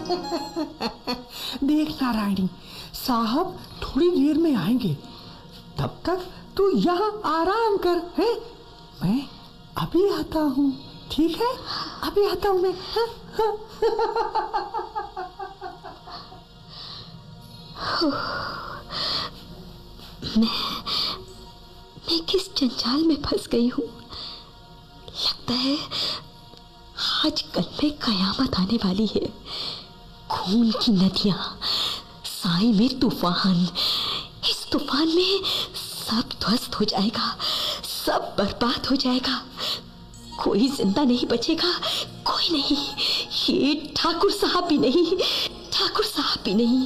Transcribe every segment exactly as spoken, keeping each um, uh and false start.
देख नारायणी, साहब थोड़ी देर में आएंगे, तब तक तू यहाँ आराम कर है। मैं अभी आता हूँ, ठीक है? अभी आता हूँ मैं। मैं मैं किस जंजाल में फंस गई हूँ। लगता है आज कल में कयामत आने वाली है। खून की नदियां, साई में तूफान, इस तूफान में सब ध्वस्त हो जाएगा, सब बर्बाद हो जाएगा, कोई जिंदा नहीं बचेगा, कोई नहीं। ये ठाकुर साहब भी नहीं, ठाकुर साहब भी नहीं।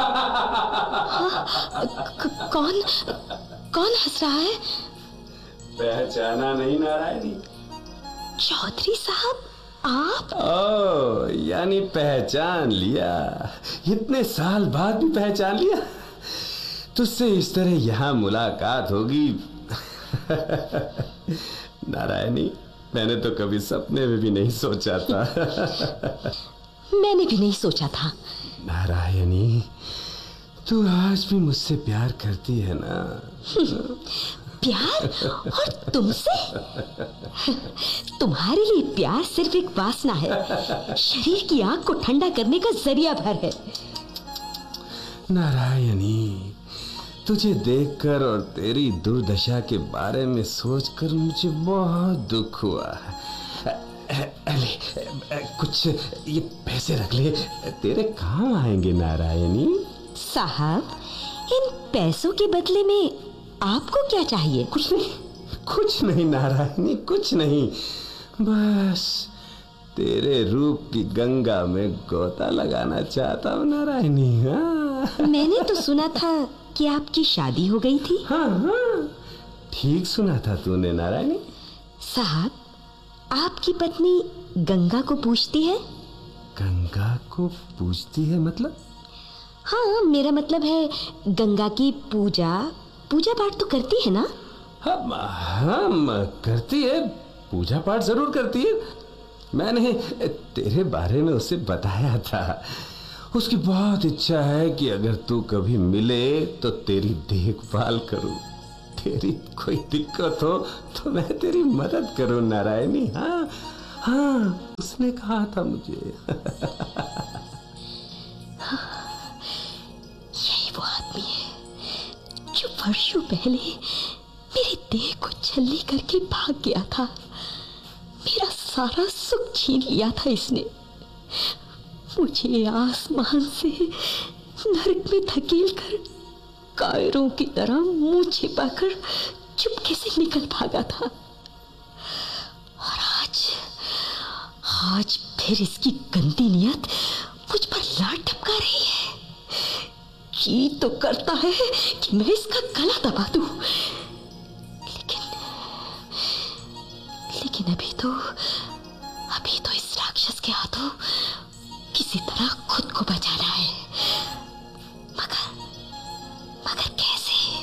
कौन कौन हंस रहा है? पहचाना नहीं नारायणी? चौधरी साहब आप? ओ, यानी पहचान लिया। इतने साल बाद भी पहचान लिया। तुझसे इस तरह यहाँ मुलाकात होगी नारायणी, मैंने तो कभी सपने में भी नहीं सोचा था। मैंने भी नहीं सोचा था। नारायणी, तू आज भी मुझसे प्यार करती है ना? प्यार? और तुमसे? तुम्हारे लिए प्यार सिर्फ एक वासना है, शरीर की आग को ठंडा करने का जरिया भर है। नारायणी, तुझे देखकर और तेरी दुर्दशा के बारे में सोचकर मुझे बहुत दुख हुआ। ले, कुछ ये पैसे रख ले, तेरे काम आएंगे नारायणी। साहब, इन पैसों के बदले में आपको क्या चाहिए? कुछ नहीं, कुछ नहीं नारायणी, कुछ नहीं। बस तेरे रूप की गंगा में गोता लगाना चाहता हूँ नारायणी। हाँ। मैंने तो सुना था कि आपकी शादी हो गई थी। हाँ हाँ, ठीक सुना था तूने नारायणी। साहब, आपकी पत्नी गंगा को पूजती है? गंगा को पूजती है मतलब? हाँ, मेरा मतलब है गंगा की पूजा पूजा पाठ तो करती है ना? हम हम करती है, पूजा पाठ जरूर करती है। मैंने तेरे बारे में उसे बताया था। उसकी बहुत इच्छा है कि अगर तू कभी मिले तो तेरी देखभाल करूं, तेरी कोई दिक्कत हो तो मैं तेरी मदद करूं नारायणी। हाँ हाँ, उसने कहा था मुझे। यही वो आदमी है जो वर्षों पहले मेरी देह को छल्ली करके भाग गया था। मेरा सारा सुख छीन लिया था इसने। मुझे आसमान से नरक में धकेल कर कायरों की तरह मुंह छिपाकर चुपके से निकल भागा था। और आज आज फिर इसकी गंदी नियत मुझ पर लात टपका रही है। जी तो करता है कि मैं इसका गला दबा दूं, लेकिन लेकिन अभी तो अभी तो इस राक्षस के हाथों किसी तरह खुद को बचाना है। मगर मगर कैसे?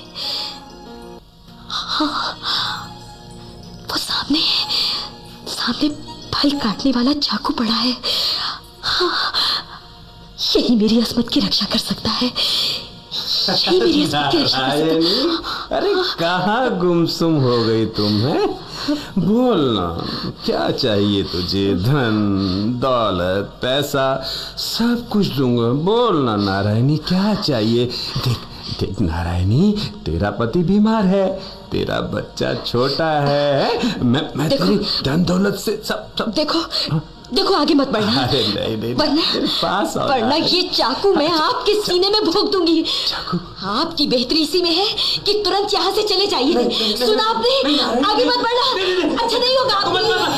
हाँ, वो सामने सामने फल काटने वाला चाकू पड़ा है। हाँ, यही मेरी अस्मत की रक्षा कर सकता है। यही मेरी अस्मत की रक्षा कर सकता है। अरे कहाँ गुमसुम हो गई तुम? है बोलना, क्या चाहिए तुझे? धन दौलत पैसा सब कुछ दूंगा। बोलना नारायणी, क्या चाहिए? देख देख नारायणी, तेरा पति बीमार है, तेरा बच्चा छोटा है। मैं मैं तेरी धन दौलत से सब सब देखो हाँ? देखो आगे मत बढ़ना। अरे नहीं नहीं, वरना पास वरना ये चाकू मैं आपके सीने में भोंक दूंगी। चाकू? आपकी बेहतरी इसी में है कि तुरंत यहाँ से चले जाइए। सुना आपने? आगे मत बढ़ना, अच्छा नहीं होगा।